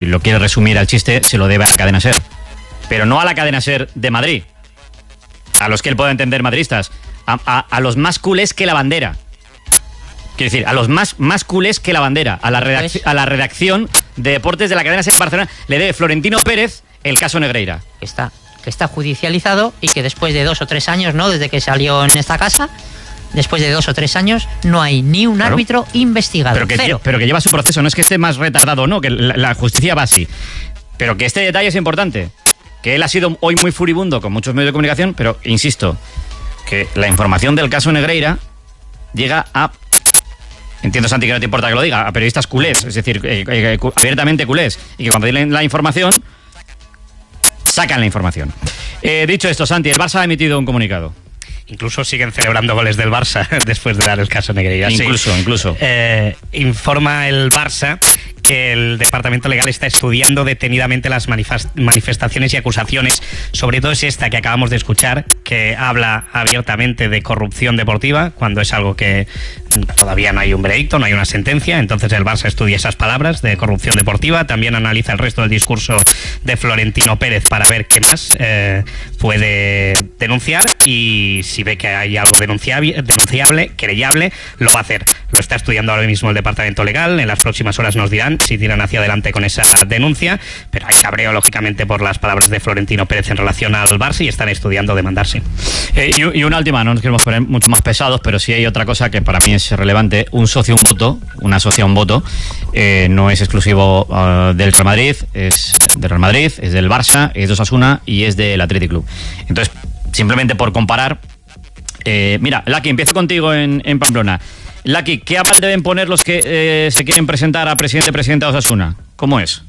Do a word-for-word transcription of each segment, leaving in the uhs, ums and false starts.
lo quiere resumir al chiste, se lo debe a la cadena SER. Pero no a la cadena SER de Madrid, a los que él pueda entender madridistas, a, a, a los más culés que la bandera. Quiero decir, a los más, más culés que la bandera, a la, redacci- a la redacción de deportes de la cadena SER en Barcelona, le debe Florentino Pérez el caso Negreira. Está, que está judicializado y que después de dos o tres años, ¿no? Desde que salió en esta casa, después de dos o tres años, no hay ni un claro. árbitro investigado. Pero que, Cero. pero que lleva su proceso, no es que esté más retardado o no, que la, la justicia va así. Pero que este detalle es importante. Que él ha sido hoy muy furibundo con muchos medios de comunicación, pero insisto, que la información del caso Negreira llega a... Entiendo, Santi, que no te importa que lo diga, a periodistas culés, es decir, eh, eh, abiertamente culés, y que cuando tienen la información, sacan la información. Eh, dicho esto, Santi, el Barça ha emitido un comunicado. Incluso siguen celebrando goles del Barça después de dar el caso Negreira. Incluso, sí. incluso. Eh, informa el Barça que el Departamento Legal está estudiando detenidamente las manifestaciones y acusaciones, sobre todo es esta que acabamos de escuchar, que habla abiertamente de corrupción deportiva, cuando es algo que todavía no hay un veredicto, no hay una sentencia. Entonces el Barça estudia esas palabras de corrupción deportiva, también analiza el resto del discurso de Florentino Pérez para ver qué más eh, puede denunciar, y si ve que hay algo denunciable, denunciable, querellable, lo va a hacer. Lo está estudiando ahora mismo el Departamento Legal, en las próximas horas nos dirán si tiran hacia adelante con esa denuncia, pero hay cabreo, lógicamente, por las palabras de Florentino Pérez en relación al Barça, y están estudiando demandarse. Eh, y, y una última, no nos queremos poner mucho más pesados, pero sí hay otra cosa que para mí es relevante. Un socio, un voto, una socia, un voto, eh, no es exclusivo uh, del Real Madrid, es del Real Madrid, es del Barça, es de Osasuna y es del Athletic Club. Entonces, simplemente por comparar, eh, mira, Lucky, empiezo contigo en, en Pamplona. Lucky, ¿qué aval deben poner los que eh, se quieren presentar a presidente presidenta de Osasuna? ¿Cómo es?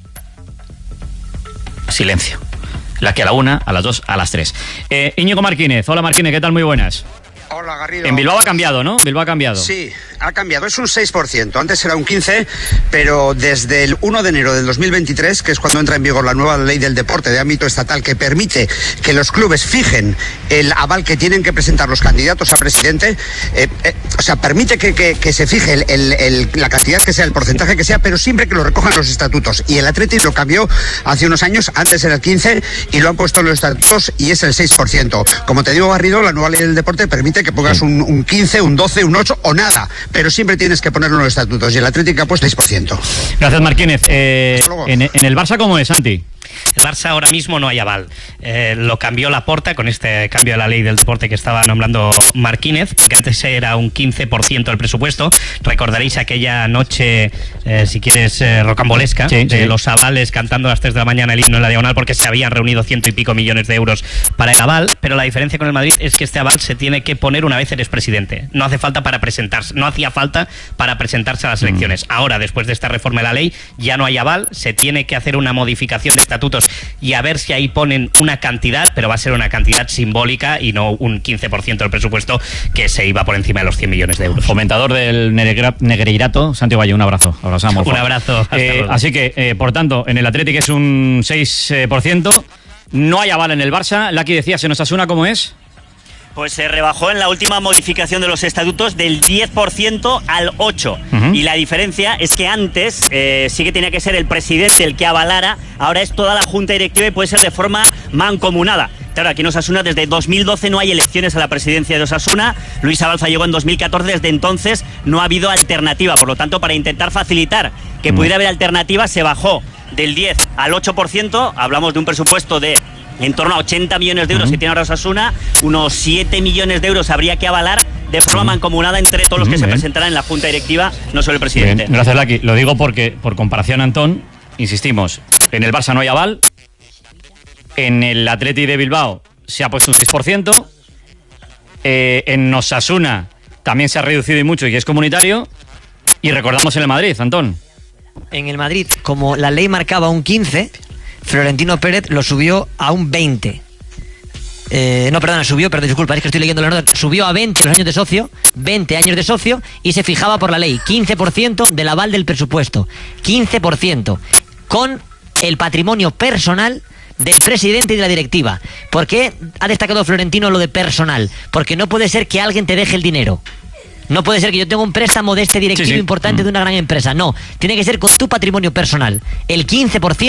Silencio. Lucky a la una, a las dos, a las tres. Eh, Íñigo Martínez. Hola Martínez, ¿qué tal? Muy buenas. Hola, Garrido. En Bilbao ha cambiado, ¿no? Bilbao ha cambiado. Sí, ha cambiado. Es un seis por ciento. Antes era un quince por ciento, pero desde el uno de enero del dos mil veintitrés, que es cuando entra en vigor la nueva ley del deporte de ámbito estatal, que permite que los clubes fijen el aval que tienen que presentar los candidatos a presidente, eh, eh, o sea, permite que, que, que se fije el, el, el, la cantidad que sea, el porcentaje que sea, pero siempre que lo recojan los estatutos. Y el Athletic lo cambió hace unos años, antes era el quince por ciento, y lo han puesto en los estatutos y es el seis por ciento. Como te digo, Garrido, la nueva ley del deporte permite que pongas un, un quince, un doce, un ocho o nada, pero siempre tienes que ponerlo en los estatutos, y el Atlético ha puesto seis por ciento. Gracias, Martínez. Eh, en, en el Barça, ¿cómo es, Santi? El Barça ahora mismo no hay aval. Eh, lo cambió Laporta con este cambio de la ley del deporte que estaba nombrando Martínez, porque antes era un quince por ciento del presupuesto. Recordaréis aquella noche, eh, si quieres, eh, rocambolesca, sí, de sí. los avales cantando a las tres de la mañana el himno en la diagonal, porque se habían reunido ciento y pico millones de euros para el aval. Pero la diferencia con el Madrid es que este aval se tiene que poner una vez eres presidente. No hace falta para presentarse, no hacía falta para presentarse a las elecciones. Mm. Ahora, después de esta reforma de la ley, ya no hay aval, se tiene que hacer una modificación de estatutos y a ver si ahí ponen una cantidad, pero va a ser una cantidad simbólica y no un quince por ciento del presupuesto que se iba por encima de los cien millones de euros. Fomentador del Negreirato, Santiago Valle, un abrazo. Abrazamos. Un abrazo. Eh, así que, eh, por tanto, en el Athletic es un seis por ciento. No hay aval en el Barça. Lucky decía, ¿se nos asuna cómo es? Pues se rebajó en la última modificación de los estatutos del diez por ciento al ocho por ciento. Uh-huh. Y la diferencia es que antes eh, sí que tenía que ser el presidente el que avalara, ahora es toda la junta directiva y puede ser de forma mancomunada. Claro, aquí en Osasuna desde dos mil doce no hay elecciones a la presidencia de Osasuna. Luis Abalza llegó en dos mil catorce, desde entonces no ha habido alternativa. Por lo tanto, para intentar facilitar que pudiera haber alternativa, se bajó del diez al ocho por ciento. Hablamos de un presupuesto de en torno a ochenta millones de euros uh-huh. que tiene ahora Osasuna. Unos siete millones de euros habría que avalar de forma mancomunada entre todos los que uh-huh. se presentarán en la junta directiva, no solo el presidente. Bien. Gracias, Lucky. Lo digo porque, por comparación, Antón, insistimos, en el Barça no hay aval, en el Athletic de Bilbao se ha puesto un seis por ciento, eh, en Osasuna también se ha reducido y mucho y es comunitario, y recordamos en el Madrid, Antón. En el Madrid, como la ley marcaba un quince, Florentino Pérez lo subió a un veinte. Eh, no, perdona, subió, perdón, disculpa, es que estoy leyendo la nota. Subió a veinte los años de socio, veinte años de socio, y se fijaba por la ley quince por ciento del aval del presupuesto. quince por ciento. Con el patrimonio personal del presidente y de la directiva. ¿Por qué ha destacado Florentino lo de personal? Porque no puede ser que alguien te deje el dinero. No puede ser que yo tenga un préstamo de este directivo sí, sí. importante mm. de una gran empresa. No, tiene que ser con tu patrimonio personal. El quince por ciento